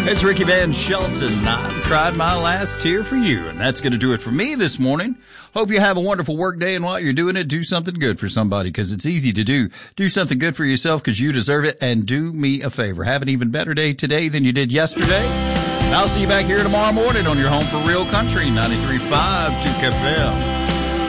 It's Ricky Van Shelton. I've tried my last tear for you, and that's going to do it for me this morning. Hope you have a wonderful work day, and while you're doing it, do something good for somebody, because it's easy to do. Do something good for yourself because you deserve it, and do me a favor. Have an even better day today than you did yesterday. And I'll see you back here tomorrow morning on your home for real country, 93.5 Duke FM.